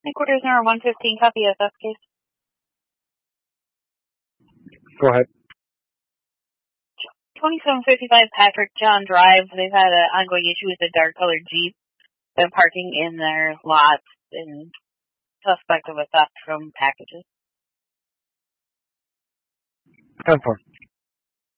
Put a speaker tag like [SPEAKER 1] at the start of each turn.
[SPEAKER 1] Headquarters number 115, copy SF case.
[SPEAKER 2] Go ahead.
[SPEAKER 1] 2755 Patrick John Drive. They've had an ongoing issue with a dark-colored Jeep. Been parking in their lots and suspect of a theft from packages.
[SPEAKER 2] 10-4.